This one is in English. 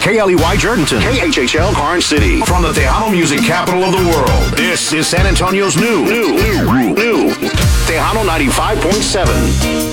KLEY Jordanton, KHHL Karn City. From the Tejano music capital of the world, this is San Antonio's new Tejano 95.7.